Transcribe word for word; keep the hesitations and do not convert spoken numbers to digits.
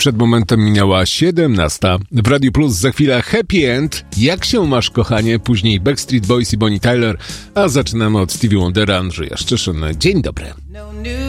Przed momentem minęła siedemnasta. W Radiu Plus za chwilę Happy End. Jak się masz, kochanie? Później Backstreet Boys i Bonnie Tyler. A zaczynamy od Stevie Wondera, Andrzeja Szczeszyn. Dzień dobry. No